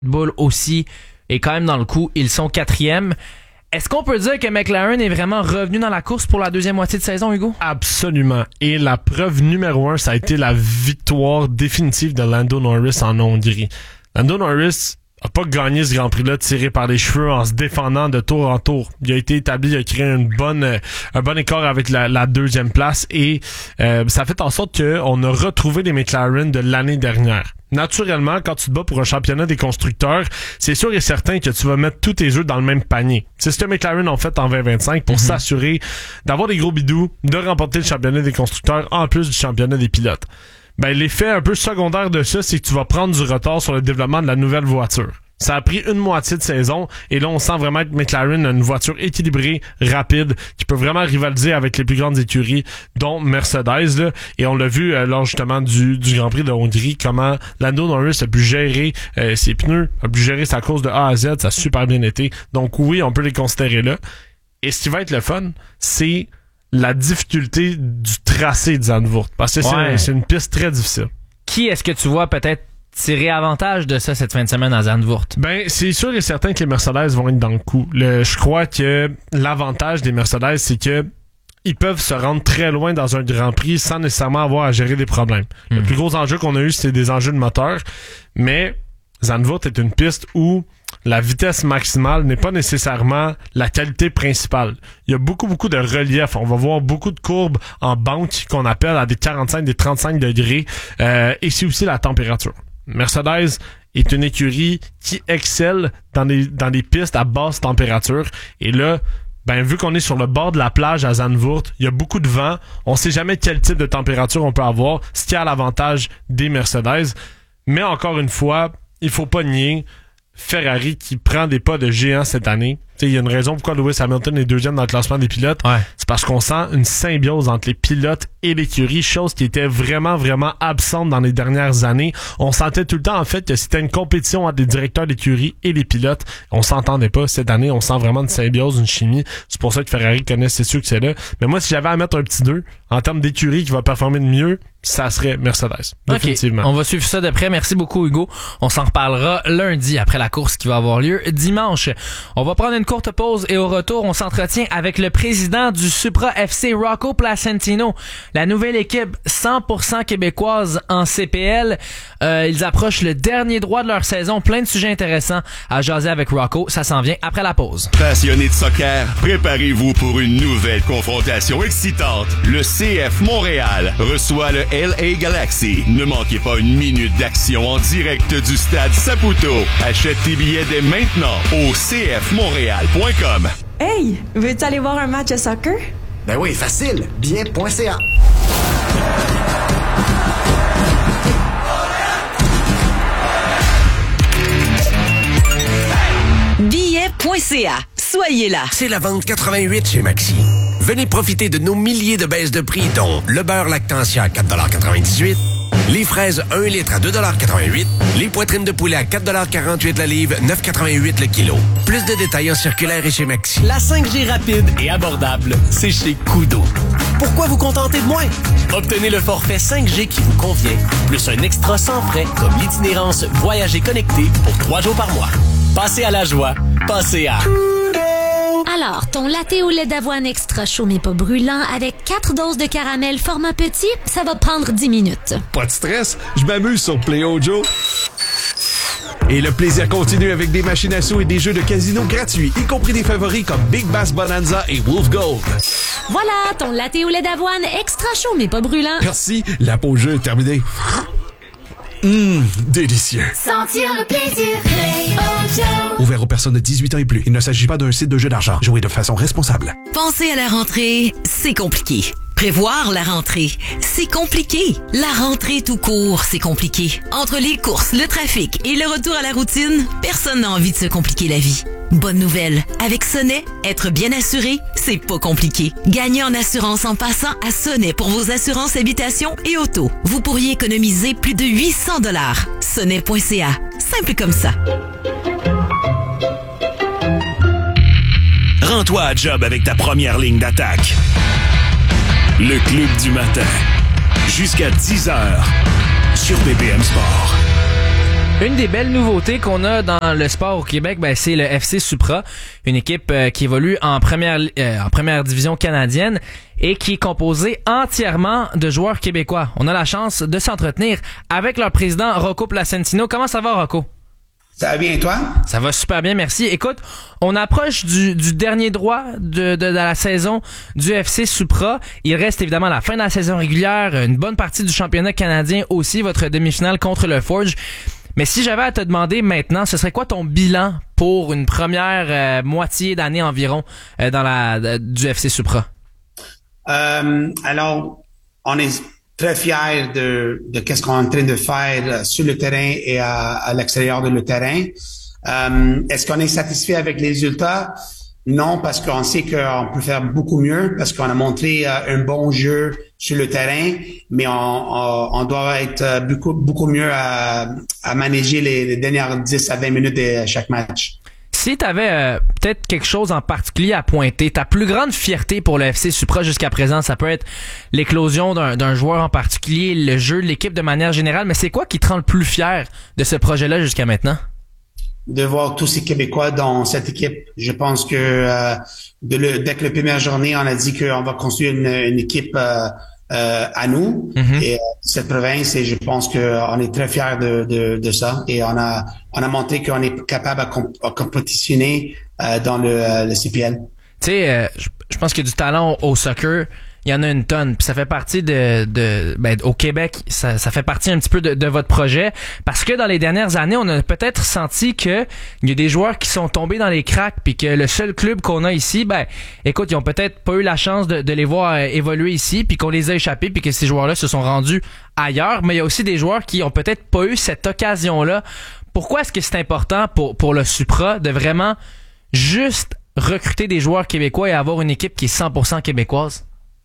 Bull aussi est quand même dans le coup. Ils sont 4e. Est-ce qu'on peut dire que McLaren est vraiment revenu dans la course pour la deuxième moitié de saison, Hugo? Absolument. Et la preuve numéro 1, ça a été la victoire définitive de Lando Norris en Hongrie. Lando Norris a pas gagné ce Grand Prix-là tiré par les cheveux en se défendant de tour en tour. Il a été établi, il a créé un bon écart avec la deuxième place et ça fait en sorte qu'on a retrouvé les McLaren de l'année dernière. Naturellement, quand tu te bats pour un championnat des constructeurs, c'est sûr et certain que tu vas mettre tous tes œufs dans le même panier. C'est ce que McLaren ont fait en 2025 pour s'assurer d'avoir des gros bidous, de remporter le championnat des constructeurs en plus du championnat des pilotes. Ben, l'effet un peu secondaire de ça, c'est que tu vas prendre du retard sur le développement de la nouvelle voiture. Ça a pris une moitié de saison et là, on sent vraiment que McLaren a une voiture équilibrée, rapide, qui peut vraiment rivaliser avec les plus grandes écuries, dont Mercedes. Là. Et on l'a vu lors justement du Grand Prix de Hongrie, comment Lando Norris a pu gérer ses pneus, a pu gérer sa course de A à Z, ça a super bien été. Donc oui, on peut les considérer là. Et ce qui va être le fun, c'est la difficulté du tracé de Zandvoort. Parce que c'est une piste très difficile. Qui est-ce que tu vois peut-être tirer avantage de ça cette fin de semaine à Zandvoort? Ben, c'est sûr et certain que les Mercedes vont être dans le coup. Je crois que l'avantage des Mercedes, c'est que ils peuvent se rendre très loin dans un Grand Prix sans nécessairement avoir à gérer des problèmes. Le plus gros enjeu qu'on a eu, c'est des enjeux de moteur. Mais Zandvoort est une piste où la vitesse maximale n'est pas nécessairement la qualité principale. Il y a beaucoup de relief. On va voir beaucoup de courbes en banque qu'on appelle à des 45, des 35 degrés. Et c'est aussi la température. Mercedes est une écurie qui excelle dans des pistes à basse température. Et là, ben vu qu'on est sur le bord de la plage à Zandvoort, il y a beaucoup de vent. On sait jamais quel type de température on peut avoir, ce qui a l'avantage des Mercedes. Mais encore une fois, il faut pas nier Ferrari qui prend des pas de géant cette année. Il y a une raison pourquoi Lewis Hamilton est deuxième dans le classement des pilotes. Ouais. C'est parce qu'on sent une symbiose entre les pilotes et l'écurie, chose qui était vraiment absente dans les dernières années. On sentait tout le temps en fait que c'était une compétition entre les directeurs d'écurie et les pilotes. On s'entendait pas. Cette année, on sent vraiment une symbiose, une chimie. C'est pour ça que Ferrari connaît ces succès-là. Mais moi, si j'avais à mettre un petit 2 en termes d'écurie qui va performer de mieux, ça serait Mercedes. Définitivement. On va suivre ça de près. Merci beaucoup, Hugo. On s'en reparlera lundi après la course qui va avoir lieu dimanche. On va prendre une courte pause et au retour, on s'entretient avec le président du Supra FC, Rocco Placentino. La nouvelle équipe 100% québécoise en CPL. Ils approchent le dernier droit de leur saison. Plein de sujets intéressants à jaser avec Rocco. Ça s'en vient après la pause. Passionnés de soccer, préparez-vous pour une nouvelle confrontation excitante. Le CF Montréal reçoit le LA Galaxy. Ne manquez pas une minute d'action en direct du stade Saputo. Achète tes billets dès maintenant au cfmontréal.com. Hey, veux-tu aller voir un match de soccer? Ben oui, facile. Billet.ca. Billet.ca. Soyez là. C'est la vente 88 chez Maxi. Venez profiter de nos milliers de baisses de prix, dont le beurre Lactantia à 4,98 $, les fraises 1 litre à 2,88 $, les poitrines de poulet à 4,48 $ la livre, 9,88 le kilo. Plus de détails en circulaire et chez Maxi. La 5G rapide et abordable, c'est chez Koodo. Pourquoi vous contenter de moins? Obtenez le forfait 5G qui vous convient, plus un extra sans frais comme l'itinérance Voyager connecté pour 3 jours par mois. Passez à la joie, passez à... Alors, ton latte au lait d'avoine extra chaud mais pas brûlant avec 4 doses de caramel format petit, ça va prendre 10 minutes. Pas de stress, je m'amuse sur Play Joe. Et le plaisir continue avec des machines à sous et des jeux de casino gratuits, y compris des favoris comme Big Bass Bonanza et Wolf Gold. Voilà, ton latte au lait d'avoine extra chaud mais pas brûlant. Merci, la pause jeu est terminée. Délicieux. Sentir le plaisir, Play-O-Joe. Ouvert aux personnes de 18 ans et plus. Il ne s'agit pas d'un site de jeu d'argent. Jouez de façon responsable. Penser à la rentrée, c'est compliqué. Prévoir la rentrée, c'est compliqué. La rentrée tout court, c'est compliqué. Entre les courses, le trafic et le retour à la routine, personne n'a envie de se compliquer la vie. Bonne nouvelle, avec Sonnet, être bien assuré, c'est pas compliqué. Gagnez en assurance en passant à Sonnet pour vos assurances habitation et auto. Vous pourriez économiser plus de 800 $. Sonnet.ca, simple comme ça. Rends-toi à job avec ta première ligne d'attaque. Le Club du matin. Jusqu'à 10h sur BPM Sport. Une des belles nouveautés qu'on a dans le sport au Québec, c'est le FC Supra, une équipe qui évolue en première division canadienne et qui est composée entièrement de joueurs québécois. On a la chance de s'entretenir avec leur président Rocco Placentino. Comment ça va, Rocco? Ça va bien, toi? Ça va super bien, merci. Écoute, on approche du dernier droit de la saison du FC Supra. Il reste évidemment la fin de la saison régulière, une bonne partie du championnat canadien aussi, votre demi-finale contre le Forge. Mais si j'avais à te demander maintenant, ce serait quoi ton bilan pour une première moitié d'année environ du FC Supra? Alors, on est très fiers de qu'est-ce qu'on est en train de faire sur le terrain et à l'extérieur de le terrain. Est-ce qu'on est satisfait avec les résultats? Non, parce qu'on sait qu'on peut faire beaucoup mieux, parce qu'on a montré un bon jeu sur le terrain, mais on doit être beaucoup mieux à manager les dernières 10 à 20 minutes de chaque match. Si tu avais peut-être quelque chose en particulier à pointer, ta plus grande fierté pour le FC Supra jusqu'à présent, ça peut être l'éclosion d'un joueur en particulier, le jeu de l'équipe de manière générale, mais c'est quoi qui te rend le plus fier de ce projet-là jusqu'à maintenant? De voir tous ces Québécois dans cette équipe. Je pense que dès que la première journée, on a dit qu'on va construire une équipe à nous et cette province, et je pense qu'on est très fiers de ça, et on a montré qu'on est capable à compétitionner dans le CPL. Tu sais, je pense qu'il y a du talent au soccer. Il y en a une tonne, puis ça fait partie au Québec, ça fait partie un petit peu de votre projet, parce que dans les dernières années, on a peut-être senti que il y a des joueurs qui sont tombés dans les cracks, puis que le seul club qu'on a ici, écoute, ils ont peut-être pas eu la chance de les voir évoluer ici, puis qu'on les a échappés, puis que ces joueurs-là se sont rendus ailleurs, mais il y a aussi des joueurs qui ont peut-être pas eu cette occasion-là. Pourquoi est-ce que c'est important pour le Supra de vraiment juste recruter des joueurs québécois et avoir une équipe qui est 100% québécoise?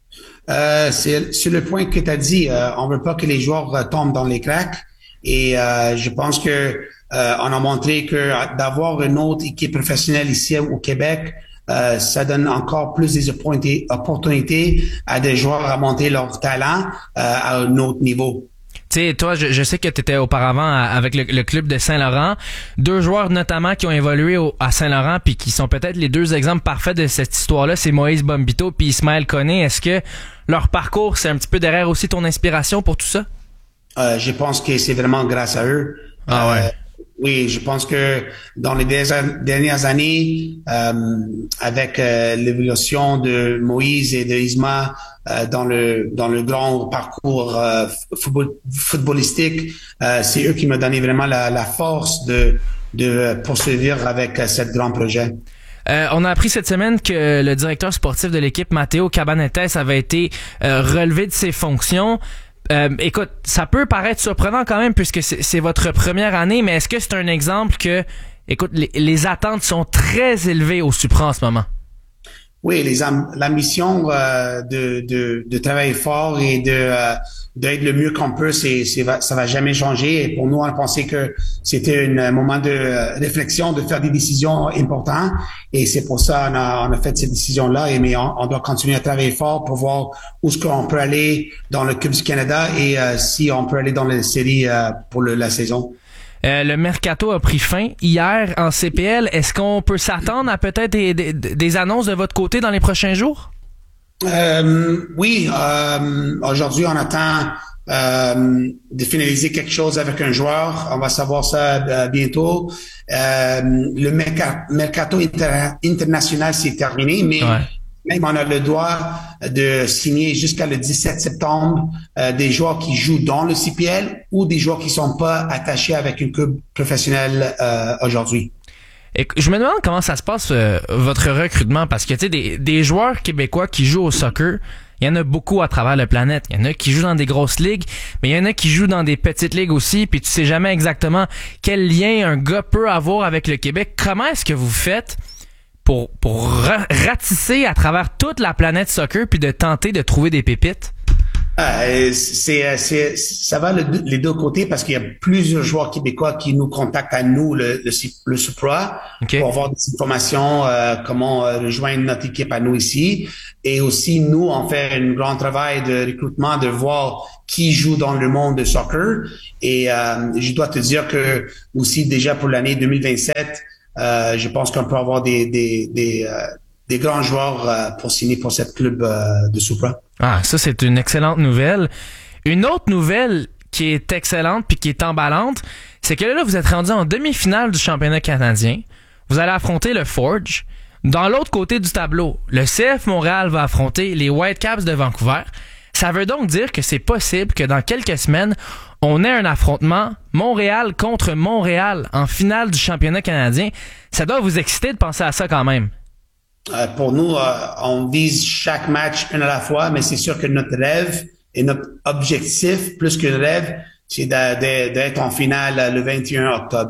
C'est sur le point que tu as dit, on veut pas que les joueurs tombent dans les cracks, et je pense que on a montré que d'avoir une autre équipe professionnelle ici au Québec, ça donne encore plus des opportunités à des joueurs à monter leur talent à un autre niveau. Tu sais, toi, je sais que tu étais auparavant avec le club de Saint-Laurent. Deux joueurs notamment qui ont évolué à Saint-Laurent puis qui sont peut-être les deux exemples parfaits de cette histoire-là, c'est Moïse Bombito puis Ismaël Koné. Est-ce que leur parcours, c'est un petit peu derrière aussi ton inspiration pour tout ça? Je pense que c'est vraiment grâce à eux. Ah ouais. Oui, je pense que dans les dernières années, avec l'évolution de Moïse et de Isma dans le grand parcours footballistique, c'est eux qui m'ont donné vraiment la force de poursuivre avec ce grand projet. On a appris cette semaine que le directeur sportif de l'équipe, Matteo Cabanetes, avait été relevé de ses fonctions. Écoute, ça peut paraître surprenant quand même puisque c'est votre première année, mais est-ce que c'est un exemple que, écoute, les attentes sont très élevées au Supra en ce moment? Oui, l'ambition de travailler fort et d'être le mieux qu'on peut, ça va jamais changer. Et pour nous, on a pensé que c'était un moment de réflexion, de faire des décisions importantes. Et c'est pour ça on a fait cette décision-là. Mais on doit continuer à travailler fort pour voir où est-ce qu'on peut aller dans le Coupe du Canada et si on peut aller dans les séries pour la saison. Le mercato a pris fin hier en CPL. Est-ce qu'on peut s'attendre à peut-être des annonces de votre côté dans les prochains jours? Oui. Aujourd'hui, on attend de finaliser quelque chose avec un joueur. On va savoir ça bientôt. Le mercato international s'est terminé, mais même on a le droit de signer jusqu'à le 17 septembre des joueurs qui jouent dans le CPL ou des joueurs qui sont pas attachés avec une club professionnelle aujourd'hui. Et je me demande comment ça se passe votre recrutement, parce que tu sais des joueurs québécois qui jouent au soccer, il y en a beaucoup à travers la planète. Il y en a qui jouent dans des grosses ligues, mais il y en a qui jouent dans des petites ligues aussi, puis tu sais jamais exactement quel lien un gars peut avoir avec le Québec. Comment est-ce que vous faites pour ratisser à travers toute la planète soccer puis de tenter de trouver des pépites? Ça va les deux côtés parce qu'il y a plusieurs joueurs québécois qui nous contactent à nous, le Supra, pour avoir des informations, comment rejoindre notre équipe à nous ici. Et aussi, nous, on fait un grand travail de recrutement, de voir qui joue dans le monde de soccer. Et je dois te dire que aussi déjà pour l'année 2027, je pense qu'on peut avoir des grands joueurs pour signer pour cette club de Supra. Ah, ça, c'est une excellente nouvelle. Une autre nouvelle qui est excellente puis qui est emballante, c'est que là, vous êtes rendu en demi-finale du championnat canadien. Vous allez affronter le Forge. Dans l'autre côté du tableau, le CF Montréal va affronter les Whitecaps de Vancouver. Ça veut donc dire que c'est possible que dans quelques semaines, on ait un affrontement Montréal contre Montréal en finale du championnat canadien. Ça doit vous exciter de penser à ça quand même. Pour nous, on vise chaque match un à la fois, mais c'est sûr que notre rêve et notre objectif, plus qu'un rêve, c'est d'être en finale le 21 octobre.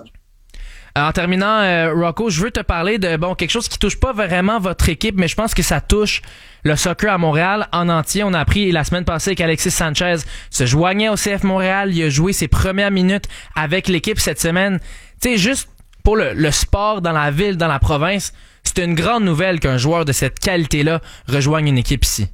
En terminant, Rocco, je veux te parler de quelque chose qui touche pas vraiment votre équipe, mais je pense que ça touche le soccer à Montréal en entier. On a appris la semaine passée qu'Alexis Sanchez se joignait au CF Montréal. Il a joué ses premières minutes avec l'équipe cette semaine. Tu sais, juste pour le sport dans la ville, dans la province, c'est une grande nouvelle qu'un joueur de cette qualité-là rejoigne une équipe ici.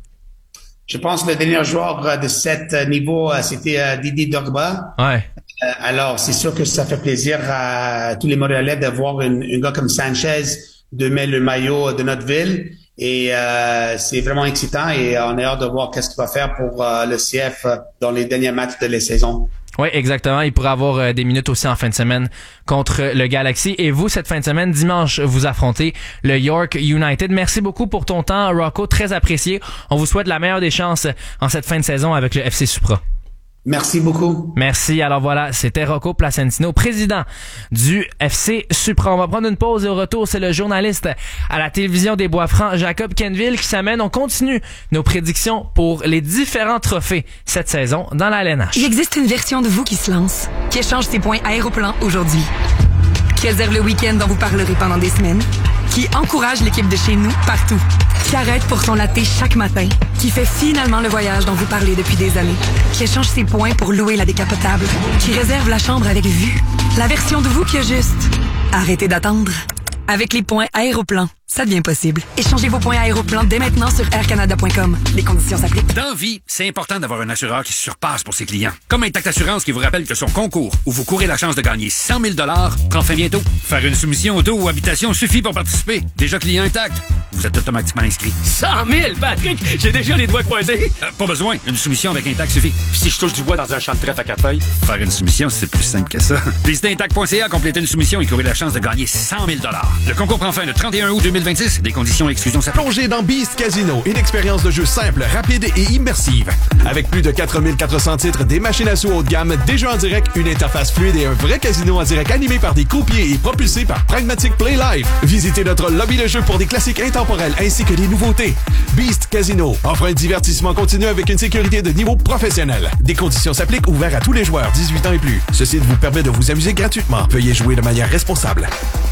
Je pense que le dernier joueur de cet niveau, c'était Didier Drogba. Ouais. Alors, c'est sûr que ça fait plaisir à tous les Montréalais de voir un gars comme Sanchez de mettre le maillot de notre ville. Et c'est vraiment excitant et on a hâte de voir qu'est-ce qu'il va faire pour le CF dans les derniers matchs de la saison. Oui, exactement. Il pourrait avoir des minutes aussi en fin de semaine contre le Galaxy. Et vous, cette fin de semaine, dimanche, vous affrontez le York United. Merci beaucoup pour ton temps, Rocco. Très apprécié. On vous souhaite la meilleure des chances en cette fin de saison avec le FC Supra. Merci beaucoup. Merci. Alors voilà, c'était Rocco Placentino, président du FC Supra. On va prendre une pause et au retour, c'est le journaliste à la télévision des Bois-Francs, Jacob Kenville, qui s'amène. On continue nos prédictions pour les différents trophées cette saison dans la LNH. Il existe une version de vous qui se lance, qui échange ses points Aéroplan aujourd'hui, qui réserve le week-end dont vous parlerez pendant des semaines, qui encourage l'équipe de chez nous partout, qui arrête pour son latte chaque matin, qui fait finalement le voyage dont vous parlez depuis des années, qui échange ses points pour louer la décapotable, qui réserve la chambre avec vue. La version de vous qui a juste arrêtez d'attendre. Avec les points Aéroplan, ça devient possible. Échangez vos points Aéroplan dès maintenant sur aircanada.com. Les conditions s'appliquent. Dans vie, c'est important d'avoir un assureur qui se surpasse pour ses clients. Comme Intact Assurance qui vous rappelle que son concours, où vous courez la chance de gagner 100 000 $, prend fin bientôt. Faire une soumission auto ou habitation suffit pour participer. Déjà client Intact, vous êtes automatiquement inscrit. 100 000, Patrick! J'ai déjà les doigts pointés. Pas besoin, une soumission avec Intact suffit. Puis si je touche du bois dans un champ de trèfle à 4 feuilles? Faire une soumission, c'est plus simple que ça. Visitez Intact.ca, complétez une soumission et courez la chance de gagner 100 000 $. Le concours prend fin le 31 août 2026. Des conditions et exclusions s'appliquent. Plongez dans Beast Casino, une expérience de jeu simple, rapide et immersive. Avec plus de 4400 titres, des machines à sous haut de gamme, des jeux en direct, une interface fluide et un vrai casino en direct animé par des croupiers et propulsé par Pragmatic Play Live. Visitez notre lobby de jeu pour des classiques intemporels ainsi que des nouveautés. Beast Casino offre un divertissement continu avec une sécurité de niveau professionnel. Des conditions s'appliquent, ouvert à tous les joueurs 18 ans et plus. Ce site vous permet de vous amuser gratuitement. Veuillez jouer de manière responsable.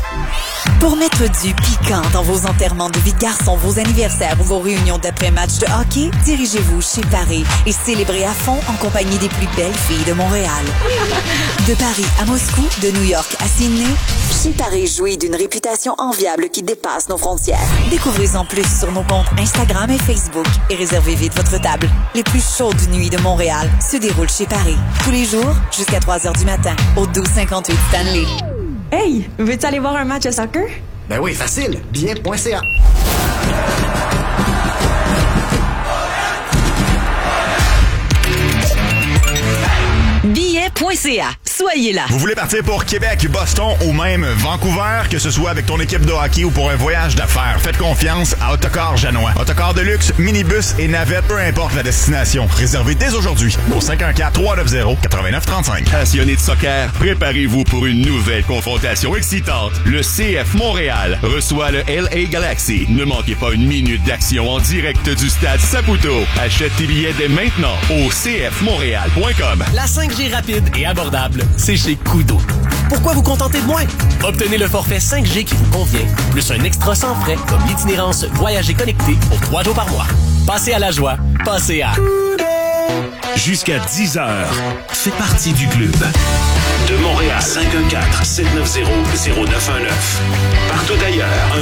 Pour mettre du piquant dans vos enterrements de vie de garçon, vos anniversaires ou vos réunions d'après-match de hockey, dirigez-vous chez Paris et célébrez à fond en compagnie des plus belles filles de Montréal. De Paris à Moscou, de New York à Sydney, chez Paris jouit d'une réputation enviable qui dépasse nos frontières. Découvrez-en plus sur nos comptes Instagram et Facebook et réservez vite votre table. Les plus chaudes nuits de Montréal se déroulent chez Paris. Tous les jours, jusqu'à 3h du matin, au 1258 Stanley. Hey, veux-tu aller voir un match de soccer? Ben oui, facile. Bien.ca. Billet.ca. Soyez là. Vous voulez partir pour Québec, Boston ou même Vancouver, que ce soit avec ton équipe de hockey ou pour un voyage d'affaires, faites confiance à Autocar Janois. Autocar de luxe, minibus et navette, peu importe la destination. Réservez dès aujourd'hui au 514-390-8935. Passionnés de soccer, préparez-vous pour une nouvelle confrontation excitante. Le CF Montréal reçoit le LA Galaxy. Ne manquez pas une minute d'action en direct du stade Saputo. Achète tes billets dès maintenant au cfmontréal.com. La 5G rapide et abordable, c'est chez Koodo. Pourquoi vous contenter de moins? Obtenez le forfait 5G qui vous convient, plus un extra sans frais comme l'itinérance Voyager connecté pour 3 jours par mois. Passez à la joie, passez à Koodo. Jusqu'à 10h, fais partie du club. De Montréal, 514-790-0919. Partout ailleurs,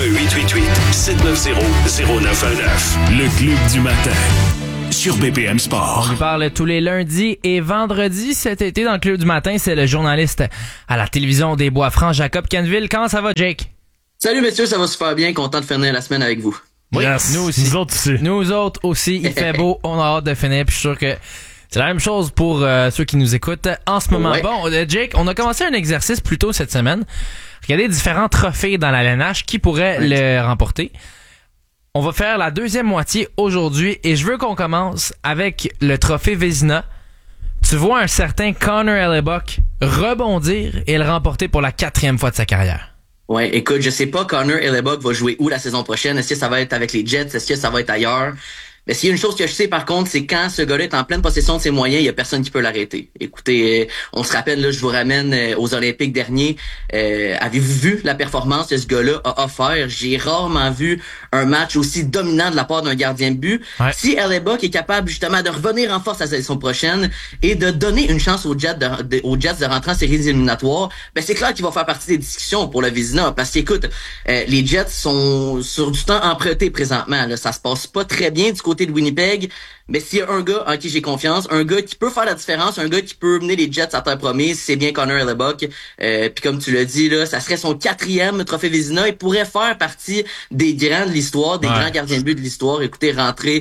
1-888-790-0919. Le club du matin. Sur BPM Sport. On lui parle tous les lundis et vendredis cet été dans le club du matin. C'est le journaliste à la télévision des Bois-Francs, Jacob Canville. Comment ça va, Jake? Salut messieurs, ça va super bien. Content de finir la semaine avec vous. Oui, yes, nous aussi. Nous autres aussi. Il fait beau, on a hâte de finir. Puis je suis sûr que c'est la même chose pour ceux qui nous écoutent en ce moment. Ouais. Bon, Jake, on a commencé un exercice plus tôt cette semaine. Regardez différents trophées dans la LNH. Qui pourrait le remporter? On va faire la deuxième moitié aujourd'hui et je veux qu'on commence avec le trophée Vézina. Tu vois un certain Connor Hellebuyck rebondir et le remporter pour la 4e fois de sa carrière. Ouais, écoute, je sais pas Connor Hellebuyck va jouer où la saison prochaine. Est-ce que ça va être avec les Jets? Est-ce que ça va être ailleurs? Mais s'il y a une chose que je sais par contre, c'est quand ce gars-là est en pleine possession de ses moyens, il y a personne qui peut l'arrêter. Écoutez, on se rappelle, là, je vous ramène aux Olympiques derniers. Avez-vous vu la performance que ce gars-là a offert? J'ai rarement vu un match aussi dominant de la part d'un gardien de but. Ouais. Si Hellebuyck est capable justement de revenir en force à la saison prochaine et de donner une chance aux Jets de rentrer en séries éliminatoires, ben c'est clair qu'il va faire partie des discussions pour le Vézina. Parce qu'écoute, les Jets sont sur du temps emprunté présentement. Là, ça se passe pas très bien du côté de Winnipeg, mais s'il y a un gars en qui j'ai confiance, un gars qui peut faire la différence, un gars qui peut mener les Jets à terre promise, c'est bien Connor Hellebuyck. Puis comme tu l'as dit, là, ça serait son 4e trophée Vézina. Il pourrait faire partie des grands de l'histoire, des grands gardiens de but de l'histoire. Écoutez, rentrer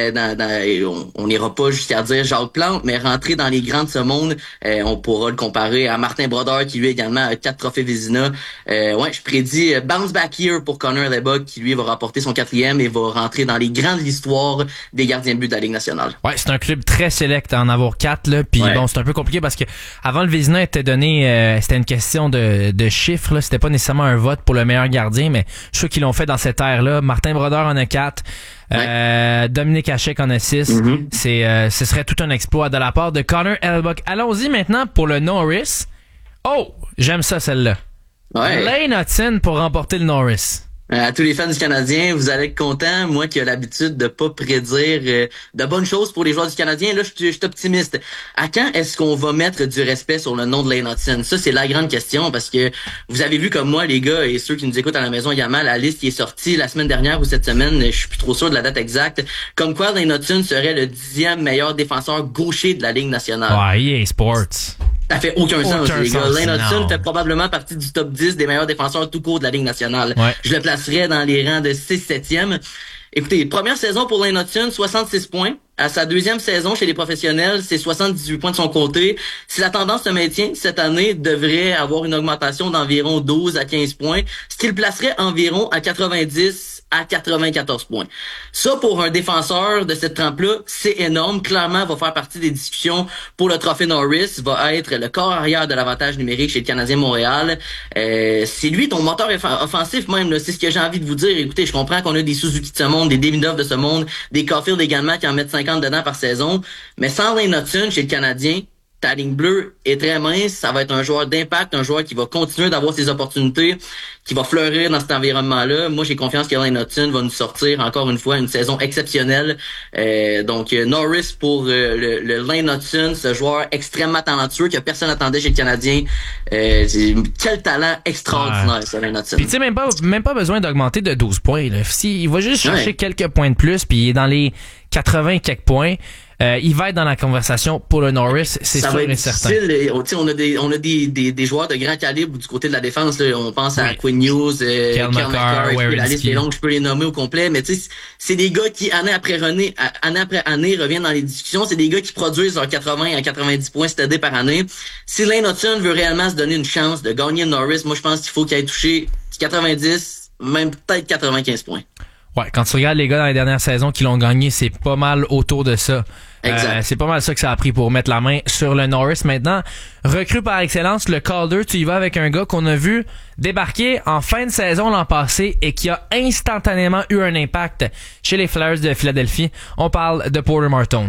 on n'ira pas jusqu'à dire Jacques Plante, mais rentrer dans les grands de ce monde, on pourra le comparer à Martin Brodeur qui lui également a 4 trophées Vézina. Je prédis bounce back year pour Connor Hellebuyck qui lui va remporter son 4e et va rentrer dans les grands de l'histoire des gardiens de but de la Ligue nationale. Ouais, c'est un club très select à en avoir 4 là, puis bon, c'est un peu compliqué parce que avant le Vézina était donné c'était une question de chiffres là, c'était pas nécessairement un vote pour le meilleur gardien, mais je sais qu'ils l'ont fait dans cette ère-là. Martin Brodeur en a 4. Dominique Hachek en a 6. Ce serait tout un exploit de la part de Connor Hellebuyck. Allons-y maintenant pour le Norris. Oh, j'aime ça celle-là. Lane Hutson pour remporter le Norris. À tous les fans du Canadien, vous allez être contents. Moi qui ai l'habitude de pas prédire de bonnes choses pour les joueurs du Canadien, là, je suis optimiste. À quand est-ce qu'on va mettre du respect sur le nom de Lane Hutson? Ça, c'est la grande question parce que vous avez vu comme moi, les gars, et ceux qui nous écoutent à la maison également, la liste qui est sortie la semaine dernière ou cette semaine, je suis plus trop sûr de la date exacte, comme quoi Lane Hutson serait le 10e meilleur défenseur gaucher de la Ligue nationale. Ouais, EA Sports. Ça fait aucun sens, les gars. Lane Hutson fait probablement partie du top 10 des meilleurs défenseurs tout court de la Ligue nationale. Je le placerais dans les rangs de 6-7e. Écoutez, première saison pour Lane Hutson, 66 points. À sa deuxième saison chez les professionnels, c'est 78 points de son côté. Si la tendance se maintient, cette année devrait avoir une augmentation d'environ 12 à 15 points, ce qui le placerait environ à 90 à 94 points. Ça, pour un défenseur de cette trempe-là, c'est énorme. Clairement, va faire partie des discussions pour le trophée Norris. Va être le corps arrière de l'avantage numérique chez le Canadien Montréal. C'est lui ton moteur offensif même. Là. C'est ce que j'ai envie de vous dire. Écoutez, je comprends qu'on a des Suzuki de ce monde, des Davidoff de ce monde, des Caulfield également qui en mettent 50 dedans par saison. Mais sans Lane Hutson chez le Canadien, ta ligne bleue est très mince. Ça va être un joueur d'impact, un joueur qui va continuer d'avoir ses opportunités, qui va fleurir dans cet environnement-là. Moi, j'ai confiance que Lane Hutson va nous sortir encore une fois une saison exceptionnelle. Donc, Norris pour le Lane Hutson, ce joueur extrêmement talentueux que personne n'attendait chez le Canadien. Quel talent extraordinaire, ça, Lane Hutson. Puis tu sais, même pas besoin d'augmenter de 12 points. Là. Il va juste chercher quelques points de plus, puis il est dans les 80 quelques points. Il va être dans la conversation pour le Norris, c'est sûr et certain. On a des joueurs de grand calibre du côté de la défense. Là. On pense à Quinn Hughes, Kel McCarr, la liste est longue, je peux les nommer au complet, mais tu sais, c'est des gars qui, année après année, reviennent dans les discussions. C'est des gars qui produisent leurs 80 à 90 points CTD par année. Si Lane Hutson veut réellement se donner une chance de gagner le Norris, moi je pense qu'il faut qu'il ait touché 90, même peut-être 95 points. Ouais, quand tu regardes les gars dans les dernières saisons qui l'ont gagné, c'est pas mal autour de ça. C'est pas mal ça que ça a pris pour mettre la main sur le Norris. Maintenant, recrue par excellence, le Calder, tu y vas avec un gars qu'on a vu débarquer en fin de saison l'an passé et qui a instantanément eu un impact chez les Flyers de Philadelphie. On parle de Porter Martone.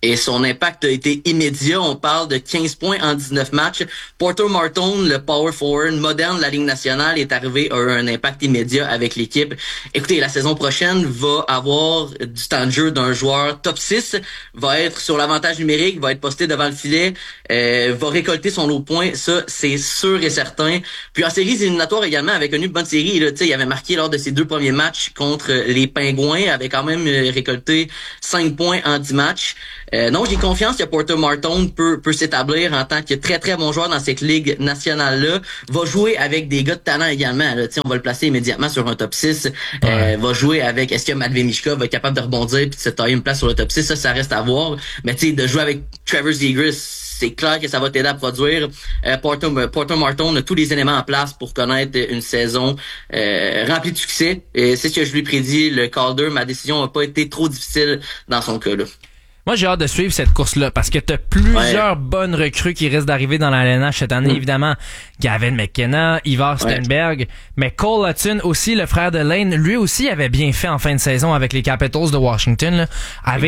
Et son impact a été immédiat. On parle de 15 points en 19 matchs. Porter Martone, le power forward moderne de la Ligue nationale, est arrivé à un impact immédiat avec l'équipe. Écoutez, la saison prochaine va avoir du temps de jeu d'un joueur top 6, va être sur l'avantage numérique, va être posté devant le filet, va récolter son lot de points. Ça, c'est sûr et certain. Puis en séries éliminatoires également, avec une bonne série, là, il avait marqué lors de ses 2 premiers matchs contre les Pingouins, avait quand même récolté 5 points en 10 matchs. Non, j'ai confiance que Porter Martone peut s'établir en tant que très très bon joueur dans cette ligue nationale-là. Va jouer avec des gars de talent également. Là. On va le placer immédiatement sur un top 6. Va jouer avec, est-ce que Matvei Michkov va être capable de rebondir puis de se tailler une place sur le top 6? Ça reste à voir. Mais tu sais, de jouer avec Trevor Zegras, c'est clair que ça va t'aider à produire. Porter Martone a tous les éléments en place pour connaître une saison remplie de succès. Et c'est ce que je lui prédis. Le Calder, ma décision n'a pas été trop difficile dans son cas-là. Moi, j'ai hâte de suivre cette course-là parce que t'as plusieurs bonnes recrues qui risquent d'arriver dans la LNH cette année. Évidemment, Gavin McKenna, Ivar Stenberg, mais Cole Hudson aussi, le frère de Lane, lui aussi avait bien fait en fin de saison avec les Capitals de Washington. Là. Avait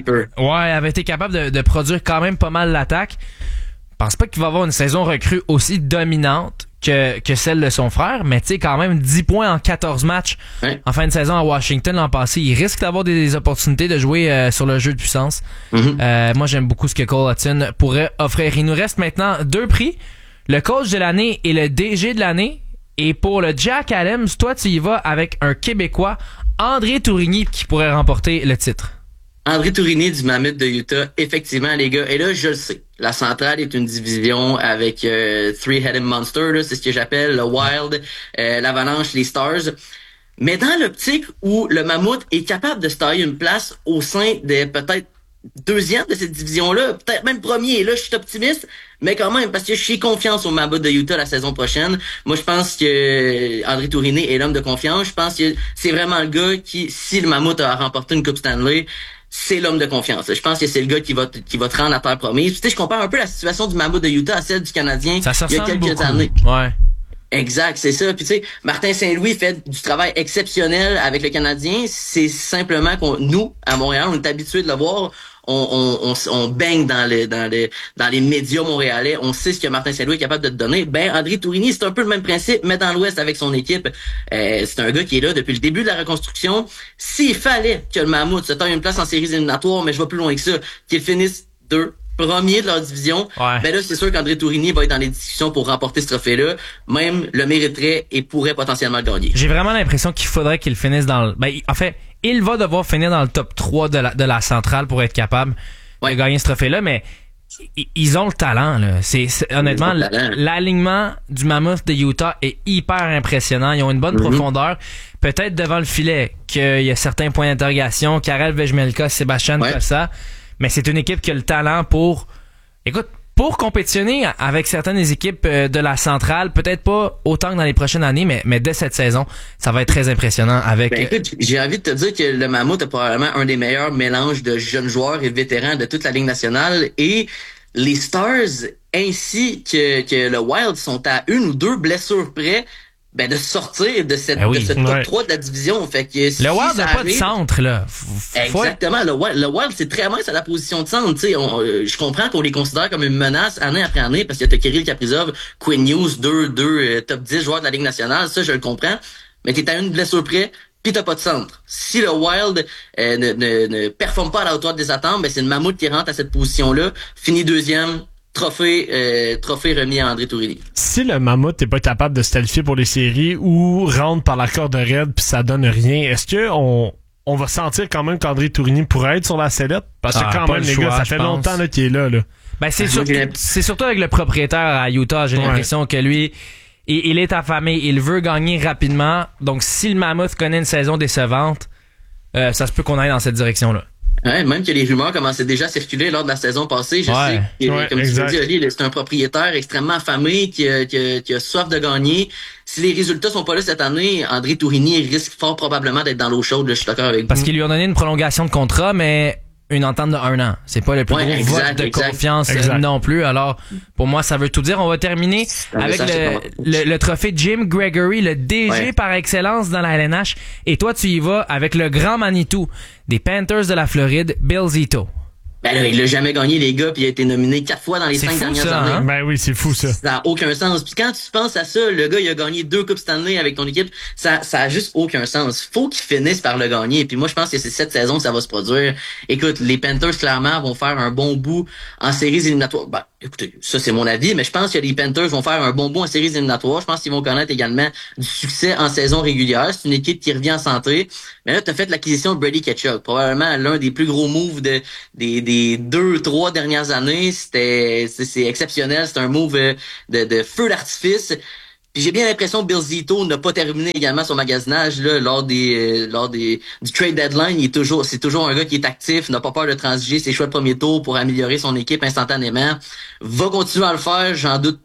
été capable de produire quand même pas mal l'attaque. Je pense pas qu'il va avoir une saison recrue aussi dominante que celle de son frère, mais tu sais, quand même 10 points en 14 matchs en fin de saison à Washington l'an passé. Il risque d'avoir des opportunités de jouer sur le jeu de puissance. Moi, j'aime beaucoup ce que Cole Hudson pourrait offrir. Il nous reste maintenant 2 prix. Le coach de l'année et le DG de l'année. Et pour le Jack Adams, toi, tu y vas avec un Québécois, André Tourigny, qui pourrait remporter le titre. André Tourigny du Mammoth de Utah, effectivement, les gars. Et là, je le sais, la centrale est une division avec Three-Headed Monster, là, c'est ce que j'appelle le Wild, l'Avalanche, les Stars. Mais dans l'optique où le Mammouth est capable de se tailler une place au sein de peut-être deuxième de cette division-là, peut-être même premier. Là, je suis optimiste, mais quand même, parce que je suis confiance au Mammoth de Utah la saison prochaine. Moi, je pense que André Tourigny est l'homme de confiance. Je pense que c'est vraiment le gars qui, si le Mammoth a remporté une Coupe Stanley, c'est l'homme de confiance. Je pense que c'est le gars qui va te rendre à terre promise. Tu sais, je compare un peu la situation du Mammoth de Utah à celle du Canadien il y a quelques années. Ouais. Exact, c'est ça. Puis tu sais, Martin Saint-Louis fait du travail exceptionnel avec le Canadien. C'est simplement qu'on, nous, à Montréal, on est habitués de le voir. On baigne dans les médias montréalais. On sait ce que Martin Saint-Louis est capable de te donner. Ben, André Tourigny, c'est un peu le même principe, mais dans l'Ouest avec son équipe. C'est un gars qui est là depuis le début de la reconstruction. S'il fallait que le Mammoth se taille une place en séries éliminatoires, mais je vais plus loin que ça, qu'il finisse premier de leur division, ben là, c'est sûr qu'André Tourigny va être dans les discussions pour remporter ce trophée-là. Même le mériterait et pourrait potentiellement le gagner. J'ai vraiment l'impression qu'il faudrait qu'il finisse dans le... en fait, il va devoir finir dans le top 3 de la centrale pour être capable de gagner ce trophée-là, mais ils ont le talent, là. Honnêtement, l'alignement du Mammoth de Utah est hyper impressionnant. Ils ont une bonne profondeur. Peut-être devant le filet qu'il y a certains points d'interrogation. Karel Vejmelka, Sébastien Cossa. Mais c'est une équipe qui a le talent pour compétitionner avec certaines des équipes de la centrale, peut-être pas autant que dans les prochaines années, mais dès cette saison, ça va être très impressionnant avec... écoute, j'ai envie de te dire que le Mammoth est probablement un des meilleurs mélanges de jeunes joueurs et vétérans de toute la Ligue nationale, et les Stars ainsi que le Wild sont à 1 ou 2 blessures près de sortir de ce top 3 de la division. Fait que le Wild n'a pas de centre, là. Exactement. Le Wild, c'est très mince à la position de centre. Je comprends qu'on les considère comme une menace année après année parce que t'as Kirill Kaprizov, Quinn Hughes, deux top 10 joueurs de la Ligue nationale. Ça, je le comprends. Mais t'es à une blessure près, pis t'as pas de centre. Si le Wild ne performe pas à la hauteur des attentes, c'est le Mammoth qui rentre à cette position-là, finit deuxième. Trophée remis à André Tourigny. Si le Mammoth n'est pas capable de se qualifier pour les séries ou rentre par la corde raide puis ça donne rien, est-ce que on va sentir quand même qu'André Tourigny pourrait être sur la sellette? Parce que quand même, les gars, ça fait longtemps qu'il est là. Ben, c'est surtout avec le propriétaire à Utah, j'ai l'impression que lui, il est affamé, il veut gagner rapidement. Donc, si le Mammoth connaît une saison décevante, ça se peut qu'on aille dans cette direction-là. Ouais, même que les rumeurs commençaient déjà à circuler lors de la saison passée. Je sais que, comme tu l'as dit, Oli, c'est un propriétaire extrêmement affamé qui a soif de gagner. Si les résultats sont pas là cette année, André Tourigny risque fort probablement d'être dans l'eau chaude. Là, je suis d'accord avec vous. Parce qu'ils lui ont donné une prolongation de contrat, mais une entente de 1 an. C'est pas le plus gros vote de confiance non plus. Alors, pour moi, ça veut tout dire. On va terminer avec le trophée Jim Gregory, le DG par excellence dans la LNH. Et toi, tu y vas avec le grand Manitou des Panthers de la Floride, Bill Zito. Ben là, il l'a jamais gagné, les gars, puis il a été nominé 4 fois dans les 5 dernières années. Hein? Ben oui, c'est fou, ça. Ça n'a aucun sens. Puis quand tu penses à ça, le gars, il a gagné 2 Coupes Stanley avec ton équipe, ça a juste aucun sens. Faut qu'il finisse par le gagner. Puis moi, je pense que c'est cette saison que ça va se produire. Écoute, les Panthers, clairement, vont faire un bon bout en séries éliminatoires. Ben, écoutez, ça, c'est mon avis, mais je pense que les Panthers vont faire un bon bout en séries éliminatoires. Je pense qu'ils vont connaître également du succès en saison régulière. C'est une équipe qui revient en santé. Mais là, t'as fait l'acquisition de Brady Tkachuk. Probablement l'un des plus gros moves des 2-3 dernières années. C'est exceptionnel. C'est un move de feu d'artifice. Puis j'ai bien l'impression que Bill Zito n'a pas terminé également son magasinage là lors du trade deadline. C'est toujours un gars qui est actif, n'a pas peur de transiger ses choix de premier tour pour améliorer son équipe instantanément. Va continuer à le faire, j'en doute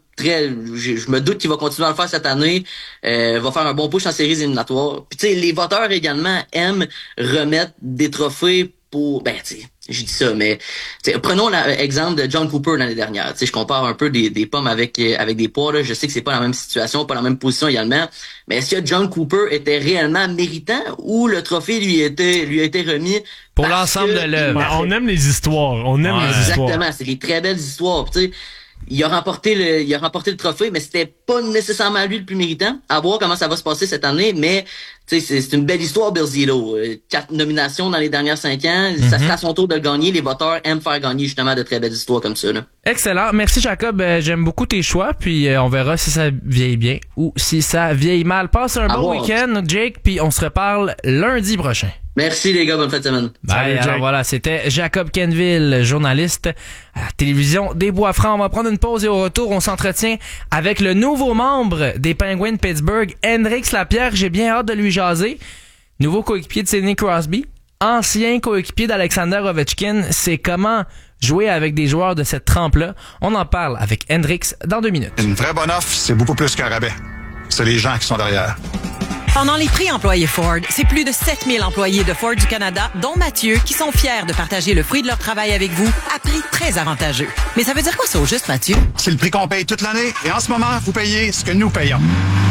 je me doute qu'il va continuer à le faire cette année. Va faire un bon push en séries éliminatoires. Puis tu sais, les voteurs également aiment remettre des trophées pour je dis ça, mais prenons l'exemple de John Cooper l'année dernière. Je compare un peu des pommes avec des poires. Là. Je sais que c'est pas la même situation, pas la même position également. Mais est-ce que John Cooper était réellement méritant ou le trophée lui a été remis pour l'ensemble de l'œuvre? On aime les histoires. On aime les histoires. Exactement, c'est des très belles histoires. Tu sais, il a remporté le trophée, mais c'était pas nécessairement lui le plus méritant. À voir comment ça va se passer cette année, mais c'est une belle histoire, Bill Zito. 4 nominations dans les dernières 5 ans. Ça sera à son tour de le gagner. Les voteurs aiment faire gagner justement de très belles histoires comme ça. Là. Excellent. Merci, Jacob. J'aime beaucoup tes choix. Puis on verra si ça vieillit bien ou si ça vieillit mal. Passe un bon week-end, Jake. Puis on se reparle lundi prochain. Merci les gars, bonne fin de semaine. Bye. Alors voilà, c'était Jacob Kenville, journaliste à la télévision des Bois-Francs. On va prendre une pause et au retour, on s'entretient avec le nouveau membre des Penguins de Pittsburgh, Hendrix Lapierre. J'ai bien hâte de lui jaser. Nouveau coéquipier de Sidney Crosby, ancien coéquipier d'Alexander Ovechkin. C'est comment jouer avec des joueurs de cette trempe-là. On en parle avec Hendrix dans 2 minutes. Une vraie bonne offre, c'est beaucoup plus qu'un rabais. C'est les gens qui sont derrière. Pendant les prix employés Ford, c'est plus de 7000 employés de Ford du Canada, dont Mathieu, qui sont fiers de partager le fruit de leur travail avec vous à prix très avantageux. Mais ça veut dire quoi ça au juste, Mathieu? C'est le prix qu'on paye toute l'année et en ce moment, vous payez ce que nous payons.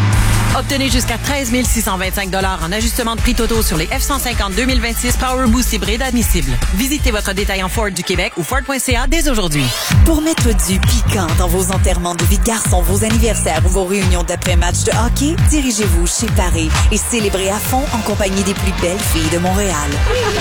Obtenez jusqu'à 13 625 $ en ajustement de prix totaux sur les F-150 2026 Power Boost hybride admissibles. Visitez votre détaillant Ford du Québec ou Ford.ca dès aujourd'hui. Pour mettre du piquant dans vos enterrements de vie de garçon, vos anniversaires ou vos réunions d'après-match de hockey, dirigez-vous chez Paris et célébrez à fond en compagnie des plus belles filles de Montréal.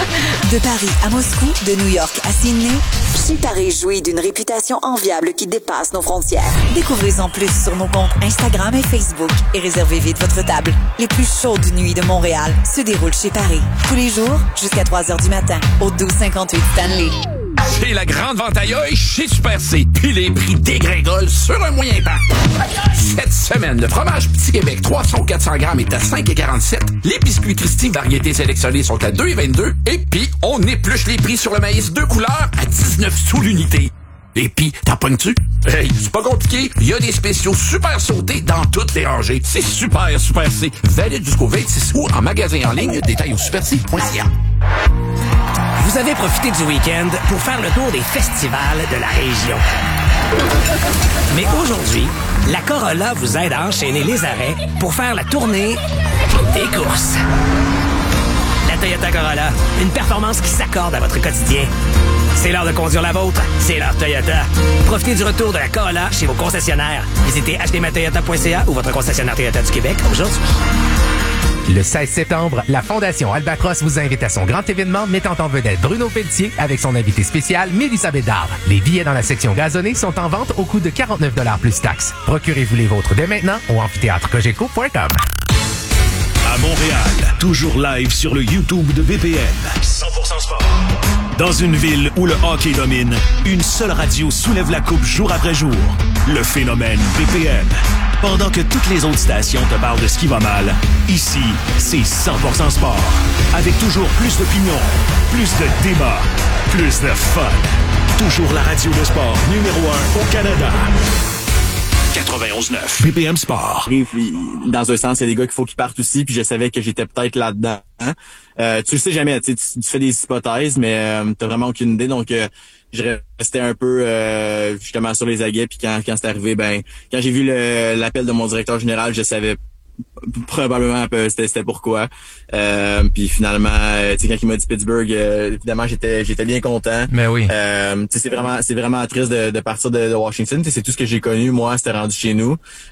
De Paris à Moscou, de New York à Sydney, chez Paris jouit d'une réputation enviable qui dépasse nos frontières. Découvrez-en plus sur nos comptes Instagram et Facebook et réservez vite votre table. Les plus chaudes nuits de Montréal se déroulent chez Paris. Tous les jours, jusqu'à 3h du matin, au 1258 Stanley. C'est la grande vente ailleurs chez Super C. Puis les prix dégringolent sur un moyen temps. Cette semaine, le fromage Petit Québec 300 ou 400 grammes est à 5,47. Les biscuits Christie variétés sélectionnées sont à 2,22. Et puis, on épluche les prix sur le maïs 2 couleurs à 19 sous l'unité. Et pis, t'en pognes-tu? Hey, c'est pas compliqué. Il y a des spéciaux super sautés dans toutes les rangées. C'est super C. Valide jusqu'au 26 août en magasin en ligne. Détails au superc.ca. Vous avez profité du week-end pour faire le tour des festivals de la région. Mais aujourd'hui, la Corolla vous aide à enchaîner les arrêts pour faire la tournée des courses. La Toyota Corolla, une performance qui s'accorde à votre quotidien. C'est l'heure de conduire la vôtre, c'est l'heure Toyota. Profitez du retour de la Corolla chez vos concessionnaires. Visitez htmatoyota.ca ou votre concessionnaire Toyota du Québec aujourd'hui. Le 16 septembre, la Fondation Albatros vous invite à son grand événement mettant en vedette Bruno Pelletier avec son invité spécial, Mélissa Bédard. Les billets dans la section gazonnée sont en vente au coût de 49 $ plus taxes. Procurez-vous les vôtres dès maintenant au amphithéâtrecogeco.com. À Montréal, toujours live sur le YouTube de BPM. 100% sport. Dans une ville où le hockey domine, une seule radio soulève la coupe jour après jour. Le phénomène BPM. Pendant que toutes les autres stations te parlent de ce qui va mal, ici, c'est 100% sport. Avec toujours plus d'opinions, plus de débats, plus de fun. Toujours la radio de sport numéro 1 au Canada. 91.9 BPM Sport. Dans un sens, il y a des gars qu'il faut qu'ils partent aussi, puis je savais que j'étais peut-être là-dedans. Tu le sais jamais, tu fais des hypothèses, mais t'as vraiment aucune idée, donc je restais un peu justement sur les aguets, puis quand c'est arrivé, quand j'ai vu l'appel de mon directeur général, je savais Probablement, c'était pourquoi. Puis finalement, tu sais, quand il m'a dit Pittsburgh, évidemment, j'étais bien content. Mais oui. Tu sais, c'est vraiment triste de partir de Washington. Tu sais, c'est tout ce que j'ai connu. Moi, c'était rendu chez nous.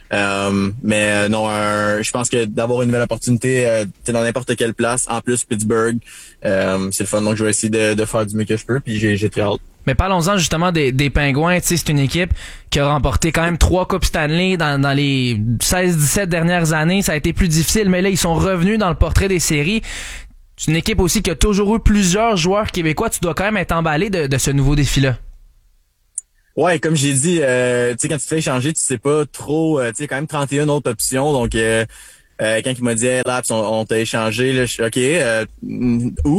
Mais non, je pense que d'avoir une nouvelle opportunité, tu sais, dans n'importe quelle place, en plus Pittsburgh, c'est le fun. Donc, je vais essayer de faire du mieux que je peux. Puis j'ai très hâte. Mais parlons-en justement des Pingouins. Tu sais, c'est une équipe qui a remporté quand même 3 Coupes Stanley dans les 16-17 dernières années. Ça a été plus difficile, mais là, ils sont revenus dans le portrait des séries. C'est une équipe aussi qui a toujours eu plusieurs joueurs québécois. Tu dois quand même être emballé de ce nouveau défi-là. Ouais, comme j'ai dit, tu sais, quand tu te fais échanger, tu sais pas trop, tu sais, quand même 31 autres options. Donc, quand il m'a dit hey, Laps, on t'a échangé, là, je suis OK, où?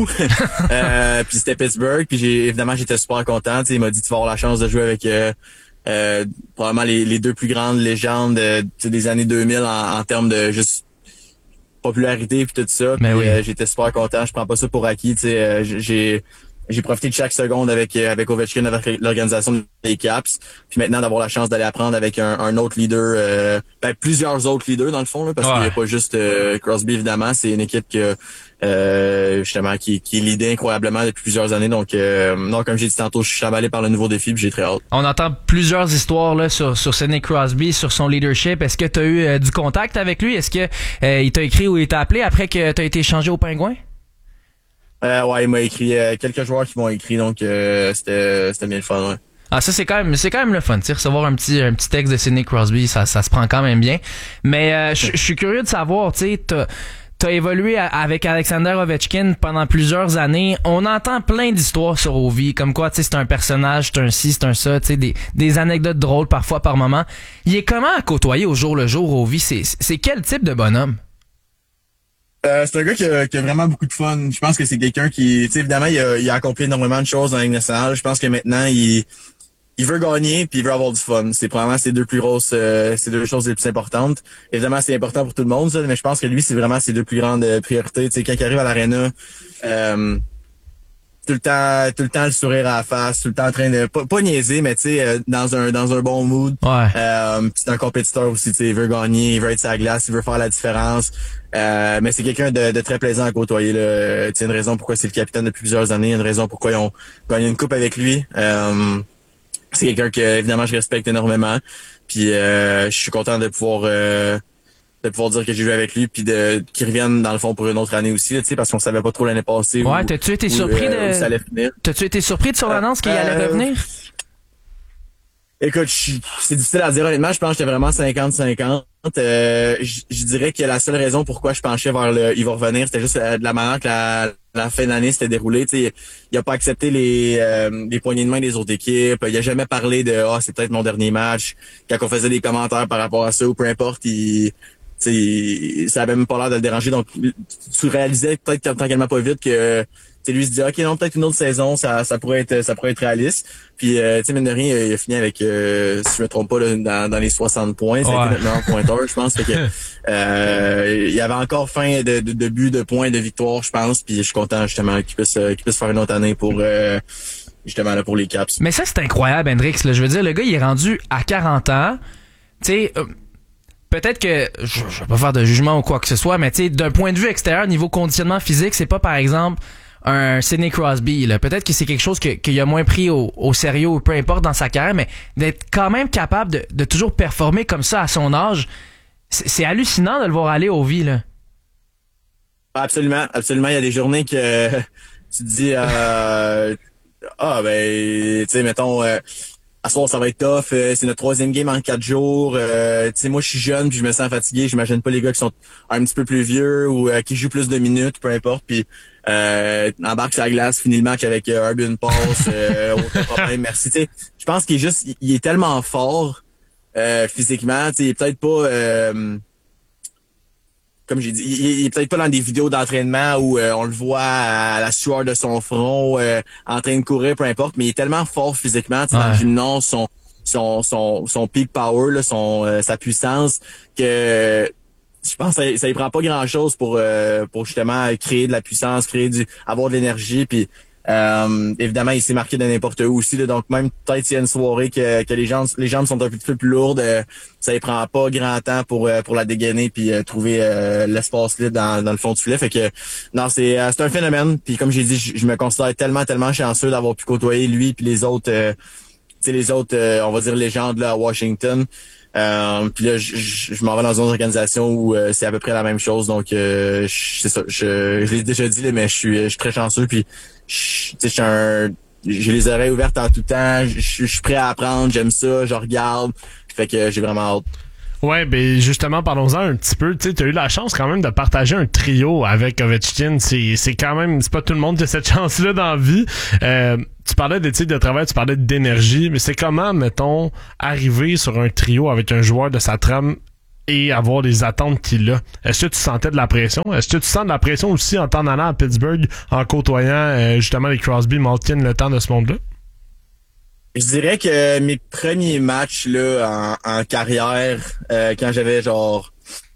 Puis c'était Pittsburgh, puis évidemment j'étais super content. Il m'a dit tu vas avoir la chance de jouer avec probablement les 2 plus grandes légendes des années 2000 en termes de juste popularité puis tout ça. Puis, oui. J'étais super content, je prends pas ça pour acquis, tu sais, j'ai profité de chaque seconde avec Ovechkin, avec l'organisation des Caps. Puis maintenant, d'avoir la chance d'aller apprendre avec un autre leader, plusieurs autres leaders dans le fond, là, parce qu'il n'y a pas juste Crosby, évidemment. C'est une équipe que justement qui est leadée incroyablement depuis plusieurs années. Donc, non, comme j'ai dit tantôt, je suis emballé par le nouveau défi puis j'ai très hâte. On entend plusieurs histoires là sur Sidney Crosby, sur son leadership. Est-ce que tu as eu du contact avec lui? Est-ce que il t'a écrit ou il t'a appelé après que tu as été échangé aux Pingouins? Ouais, il m'a écrit quelques joueurs qui m'ont écrit, donc c'était bien le fun, ouais. Ah, ça c'est quand même le fun, tu sais, recevoir un petit texte de Sidney Crosby, ça se prend quand même bien. Mais je suis curieux de savoir, tu sais, t'as évolué avec Alexander Ovechkin pendant plusieurs années. On entend plein d'histoires sur Ovi, comme quoi, tu sais, c'est un personnage, c'est un ci, c'est un ça, tu sais, des anecdotes drôles parfois par moment. Il est comment à côtoyer au jour le jour, Ovi? C'est quel type de bonhomme? C'est un gars qui a vraiment beaucoup de fun. Je pense que c'est quelqu'un qui, tu sais, évidemment, il a accompli énormément de choses dans la Ligue nationale. Je pense que maintenant, il veut gagner puis il veut avoir du fun. C'est probablement ces 2 plus grosses, ces 2 choses les plus importantes. Évidemment, c'est important pour tout le monde, ça, mais je pense que lui, c'est vraiment ses 2 plus grandes priorités. Tu sais, quand il arrive à l'aréna, tout le temps le sourire à la face, tout le temps en train de pas niaiser, mais tu sais, dans un bon mood. Ouais. C'est un compétiteur aussi, tu sais, il veut gagner, il veut être sur la glace, il veut faire la différence. Mais c'est quelqu'un de très plaisant à côtoyer, là. Tu sais, une raison pourquoi c'est le capitaine depuis plusieurs années, une raison pourquoi ils ont gagné une coupe avec lui. C'est quelqu'un que évidemment je respecte énormément. Puis je suis content de pouvoir dire que j'ai joué avec lui puis qu'il revienne dans le fond pour une autre année aussi, tu sais, parce qu'on savait pas trop l'année passée. Ouais, t'as-tu été surpris où ça allait finir. T'as-tu été surpris de son annonce qu'il allait revenir? Écoute, c'est difficile à dire honnêtement, je pense que j'étais vraiment 50-50. Je dirais que la seule raison pourquoi je penchais vers il va revenir, c'était juste de la manière que la fin d'année s'était déroulée. Tu sais, il a pas accepté les poignées de main des autres équipes. Il a jamais parlé de c'est peut-être mon dernier match. Quand on faisait des commentaires par rapport à ça ou peu importe, ça avait même pas l'air de le déranger. Donc tu réalisais peut-être tranquillement pas vite que lui se dit OK, non, peut-être une autre saison, ça pourrait être réaliste. Puis tu sais, mine de rien, il a fini avec si je me trompe pas là, dans les 60 points, ça a été notre meilleur pointeur, je pense. Fait que il y avait encore faim de buts, de points, de victoires, je pense. Puis je suis content justement qu'il puisse faire une autre année pour justement là pour les Caps. Mais ça c'est incroyable, Hendrix, là. Je veux dire, le gars il est rendu à 40 ans. Tu sais, peut-être que je vais pas faire de jugement ou quoi que ce soit, mais tu sais, d'un point de vue extérieur, niveau conditionnement physique, c'est pas par exemple un Sidney Crosby, là. Peut-être que c'est quelque chose qu'il a moins pris au sérieux ou peu importe dans sa carrière, mais d'être quand même capable de toujours performer comme ça à son âge, c'est hallucinant de le voir aller au vie, là. Absolument. Il y a des journées que tu te dis tu sais, mettons à soir ça va être tough, c'est notre 3e game en 4 jours. Tu sais, moi je suis jeune puis je me sens fatigué, j'imagine pas les gars qui sont un petit peu plus vieux ou qui jouent plus de minutes, peu importe, puis embarque sur la glace, finit le match avec une passe, aucun problème, merci. Tu sais, je pense qu'il est tellement fort physiquement, tu sais, il est peut-être pas comme j'ai dit, il est peut-être pas dans des vidéos d'entraînement où on le voit à la sueur de son front, en train de courir, peu importe, mais il est tellement fort physiquement, tu sais, dans le gymnase, son peak power, là, sa puissance, que je pense que ça y prend pas grand-chose pour justement créer de la puissance, avoir de l'énergie, puis Évidemment, il s'est marqué de n'importe où aussi, là, donc même peut-être s'il y a une soirée que les jambes sont un petit peu plus lourdes, ça ne prend pas grand temps pour la dégainer puis trouver l'espace libre dans le fond du filet. Fait que non, c'est un phénomène. Puis comme j'ai dit, je me considère tellement chanceux d'avoir pu côtoyer lui puis les autres on va dire légendes là à Washington. Puis là, je m'en vais dans une organisation où c'est à peu près la même chose. Donc c'est ça. Je l'ai déjà dit là, mais je suis très chanceux. Puis j'ai les oreilles ouvertes en tout temps. Je suis prêt à apprendre. J'aime ça. Je regarde. Fait que j'ai vraiment hâte. Ouais, ben justement, parlons-en un petit peu. Tu sais, t'as eu la chance quand même de partager un trio avec Ovechkin. C'est quand même, c'est pas tout le monde qui a cette chance-là dans la vie. Tu parlais d'éthique de travail, tu parlais d'énergie, mais c'est comment, mettons, arriver sur un trio avec un joueur de sa trame et avoir les attentes qu'il a? Est-ce que tu sentais de la pression? Est-ce que tu sens de la pression aussi en t'en allant à Pittsburgh, en côtoyant justement les Crosby, Malkin, le temps de ce monde-là? Je dirais que mes premiers matchs là en carrière, quand j'avais genre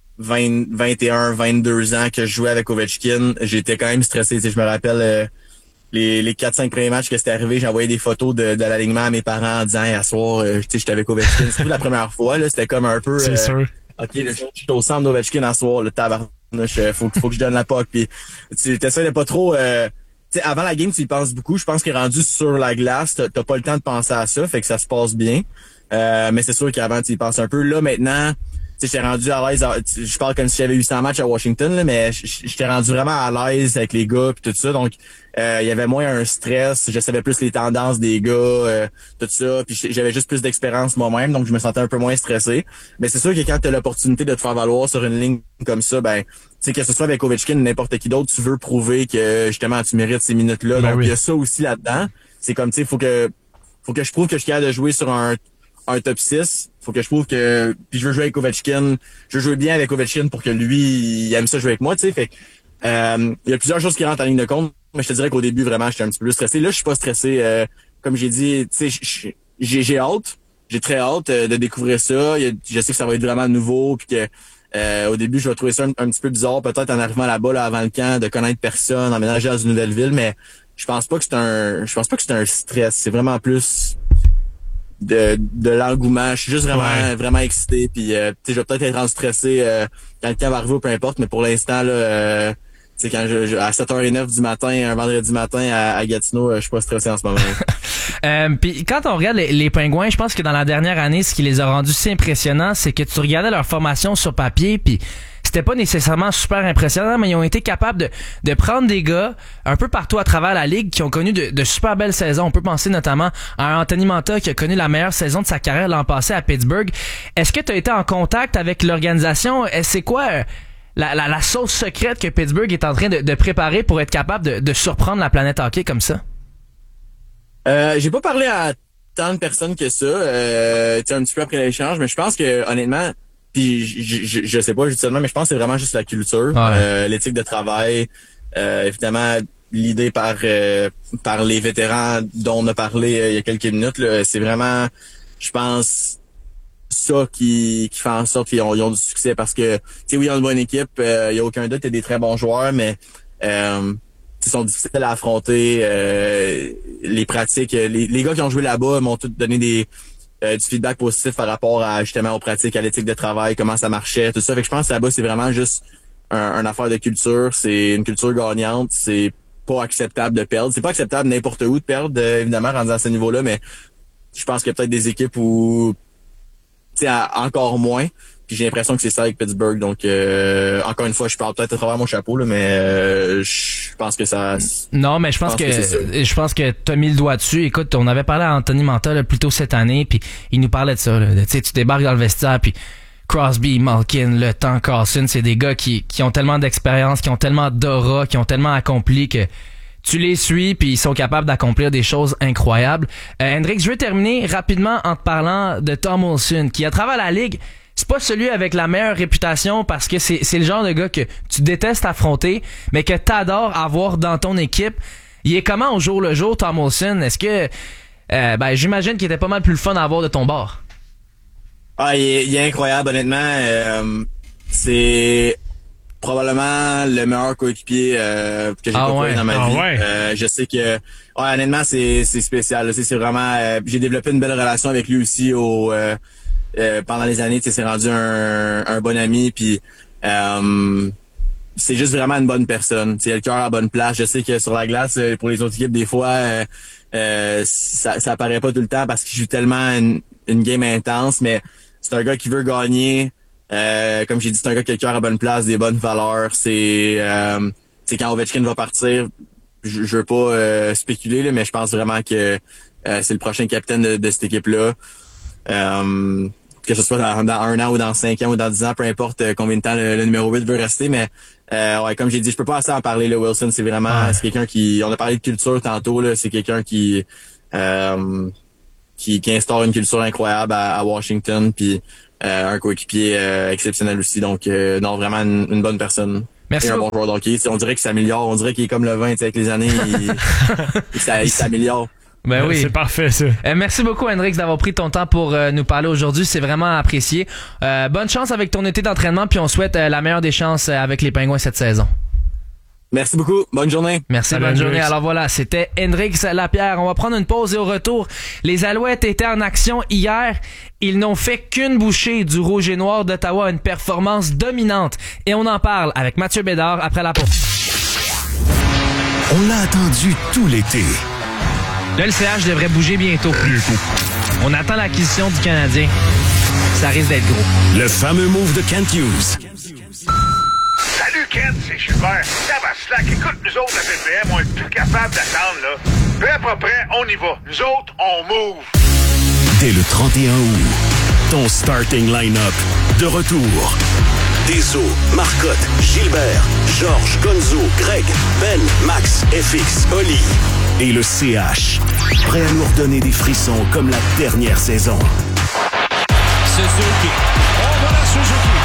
21, 22 ans que je jouais avec Ovechkin, j'étais quand même stressé. Je me rappelle les 4-5 premiers matchs que c'était arrivé, j'envoyais des photos de l'alignement à mes parents en disant à soir, j'étais avec Ovechkin. C'était la première fois, là, c'était comme un peu c'est sûr. OK, je suis au centre d'Ovechkin à soir, le tabarnouche, faut que je donne la puck. Puis tu t'essaies de pas trop t'sais, avant la game, tu y penses beaucoup. Je pense qu'il est rendu sur la glace, t'as pas le temps de penser à ça, fait que ça se passe bien. Mais c'est sûr qu'avant, tu y penses un peu. Là, maintenant, j'étais rendu à l'aise. Je parle comme si j'avais 800 matchs à Washington, là, mais j'étais rendu vraiment à l'aise avec les gars puis tout ça. Donc, il y avait moins un stress. Je savais plus les tendances des gars, tout ça. Puis j'avais juste plus d'expérience moi-même, donc je me sentais un peu moins stressé. Mais c'est sûr que quand t'as l'opportunité de te faire valoir sur une ligne comme ça, ben, tu sais, que ce soit avec Ovechkin ou n'importe qui d'autre, tu veux prouver que justement tu mérites ces minutes-là. Ben donc oui. il y a ça aussi là-dedans. C'est comme, tu sais, faut que je prouve que je suis capable de jouer sur un top 6. Faut que je prouve que puis je veux jouer avec Ovechkin. Je veux jouer bien avec Ovechkin pour que lui il aime ça jouer avec moi, tu sais. Fait il y a plusieurs choses qui rentrent en ligne de compte. Mais je te dirais qu'au début, vraiment, j'étais un petit peu plus stressé. Là, je suis pas stressé. Comme j'ai dit, tu sais, j'ai hâte. J'ai très hâte de découvrir ça. Je sais que ça va être vraiment nouveau puis que au début, je vais trouver ça un petit peu bizarre, peut-être en arrivant là-bas là, avant le camp, de connaître personne, emménager dans une nouvelle ville, mais je pense pas que c'est un stress. C'est vraiment plus de l'engouement. Je suis juste vraiment excité. Puis tu sais, je vais peut-être être stressé quand le camp va arriver ou peu importe, mais pour l'instant là, tu sais, quand à 7h09 du matin, un vendredi matin à Gatineau, je suis pas stressé en ce moment. Puis quand on regarde les Pingouins, je pense que dans la dernière année, ce qui les a rendus si impressionnants, c'est que tu regardais leur formation sur papier, puis c'était pas nécessairement super impressionnant, mais ils ont été capables de prendre des gars un peu partout à travers la ligue qui ont connu de super belles saisons. On peut penser notamment à Anthony Mantha qui a connu la meilleure saison de sa carrière l'an passé à Pittsburgh. Est-ce que tu as été en contact avec l'organisation? C'est quoi la sauce secrète que Pittsburgh est en train de préparer pour être capable de surprendre la planète hockey comme ça? J'ai pas parlé à tant de personnes que ça, un petit peu après l'échange, mais je pense que honnêtement, puis je sais pas, je dis seulement, mais je pense que c'est vraiment juste la culture, l'éthique de travail, évidemment l'idée par les vétérans dont on a parlé il y a quelques minutes, là, c'est vraiment, je pense, ça qui fait en sorte qu'ils ont du succès parce que, tu sais, oui, ils ont une bonne équipe, il y a aucun doute, il y a des très bons joueurs, mais ils sont difficiles à affronter, les pratiques, les gars qui ont joué là-bas m'ont tous donné du feedback positif par rapport à justement aux pratiques, à l'éthique de travail, comment ça marchait, tout ça. Fait que je pense que là-bas, c'est vraiment juste un affaire de culture, c'est une culture gagnante, c'est pas acceptable de perdre. C'est pas acceptable n'importe où de perdre, évidemment, rendu à ce niveau-là, mais je pense qu'il y a peut-être des équipes où tu sais, encore moins. Puis j'ai l'impression que c'est ça avec Pittsburgh. Donc encore une fois, je parle peut-être à travers mon chapeau, là, mais je pense que ça. Non, mais je pense que t'as mis le doigt dessus. Écoute, on avait parlé à Anthony Mantha là, plus tôt cette année, puis il nous parlait de ça. Tu sais, tu débarques dans le vestiaire, puis Crosby, Malkin, Le Temps, Carlson, c'est des gars qui ont tellement d'expérience, qui ont tellement d'aura, qui ont tellement accompli que tu les suis puis ils sont capables d'accomplir des choses incroyables. Hendrix, je veux terminer rapidement en te parlant de Tom Wilson, qui à travers la ligue, c'est pas celui avec la meilleure réputation parce que c'est le genre de gars que tu détestes affronter, mais que t'adores avoir dans ton équipe. Il est comment au jour le jour, Tom Wilson? Est-ce que j'imagine qu'il était pas mal plus le fun à avoir de ton bord? Ah, il est incroyable, honnêtement. C'est probablement le meilleur coéquipier que j'ai côtoyé dans ma vie. Ouais. Je sais que honnêtement c'est spécial. Là. C'est vraiment j'ai développé une belle relation avec lui aussi pendant les années. C'est rendu un bon ami. Puis c'est juste vraiment une bonne personne. Il a le cœur à la bonne place. Je sais que sur la glace, pour les autres équipes, des fois ça apparaît pas tout le temps parce qu'il joue tellement une game intense, mais c'est un gars qui veut gagner. Comme j'ai dit, c'est un gars qui a le cœur à bonne place, des bonnes valeurs. C'est quand Ovechkin va partir, je veux pas spéculer, là, mais je pense vraiment que c'est le prochain capitaine de cette équipe-là. Que ce soit dans 1 an ou dans 5 ans ou dans 10 ans, peu importe combien de temps le numéro 8 veut rester, mais comme j'ai dit, je peux pas assez en parler, là, Wilson. C'est vraiment c'est quelqu'un qui. On a parlé de culture tantôt, là, c'est quelqu'un qui instaure une culture incroyable à Washington, puis un coéquipier exceptionnel aussi. Donc non, vraiment une bonne personne. Merci. Et un bon joueur de hockey. On dirait qu'il s'améliore, on dirait qu'il est comme le vin, avec les années, il s'améliore. Ben oui. C'est parfait, ça. Merci beaucoup, Hendrix, d'avoir pris ton temps pour nous parler aujourd'hui. C'est vraiment apprécié. Bonne chance avec ton été d'entraînement, puis on souhaite la meilleure des chances avec les Pingouins cette saison. Merci beaucoup. Bonne journée. Merci, bonne journée. Alors voilà, c'était Hendrix Lapierre. On va prendre une pause et au retour, les Alouettes étaient en action hier. Ils n'ont fait qu'une bouchée du Rouge et Noir d'Ottawa, une performance dominante. Et on en parle avec Mathieu Bédard après la pause. On l'a attendu tout l'été. Là, le CH devrait bouger bientôt. On attend l'acquisition du Canadien. Ça risque d'être gros. Le fameux move de Kent Hughes. Salut Kent, c'est Gilbert. Tabaslac, écoute, nous autres, la BPM, on est plus capable d'attendre, là. Peu à peu près, on y va. Nous autres, on move. Dès le 31 août, ton starting line-up de retour. Deso, Marcotte, Gilbert, Georges, Gonzo, Greg, Ben, Max, FX, Oli et le CH. Prêt à nous redonner des frissons comme la dernière saison. Suzuki. On va la Suzuki.